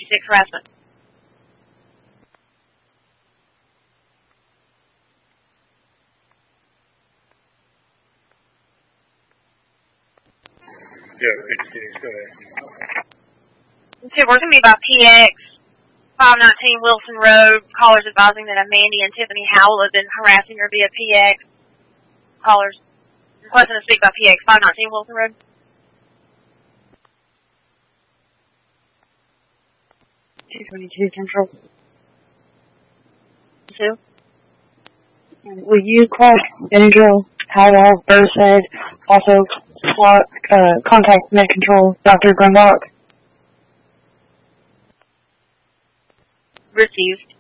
56 harassment. Yeah, 56, go ahead. Okay, we're going to be by PX 519 Wilson Road. Callers advising that Mandy and Tiffany Howell have been harassing her via PX. Callers requesting to speak by PX 519 Wilson Road. $222 Central. 2. Will you call Benadryl, Howell, Bursehead, also contact Med Control, Dr. Grumbach? Received.